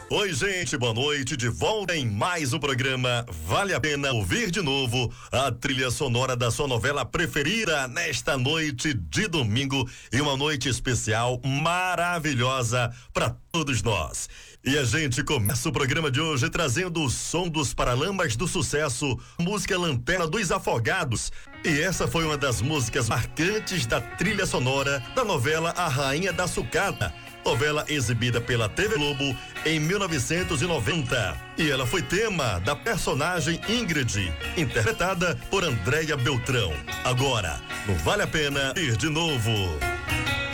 Oi, gente, boa noite. De volta em mais um programa. Vale a pena ouvir de novo a trilha sonora da sua novela preferida nesta noite de domingo e uma noite especial maravilhosa para todos nós. E a gente começa o programa de hoje trazendo o som dos Paralamas do Sucesso, música Lanterna dos Afogados. E essa foi uma das músicas marcantes da trilha sonora da novela A Rainha da Sucata, novela exibida pela TV Globo em 1990. E ela foi tema da personagem Ingrid, interpretada por Andréia Beltrão. Agora, não vale a pena ir de novo.